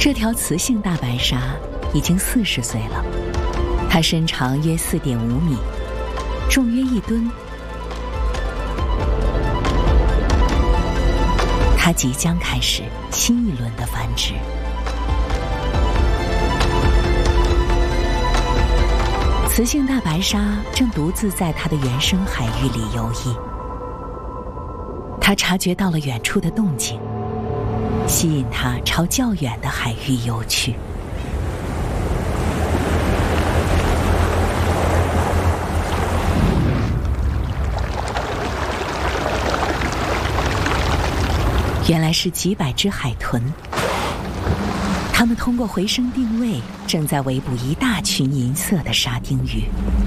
这条雌性大白鲨已经40岁了，它身长约4.5米，重约1吨。它即将开始新一轮的繁殖。雌性大白鲨正独自在它的原生海域里游弋，它察觉到了远处的动静，吸引它朝较远的海域游去。原来是几百只海豚，它们通过回声定位，正在围捕一大群银色的沙丁鱼。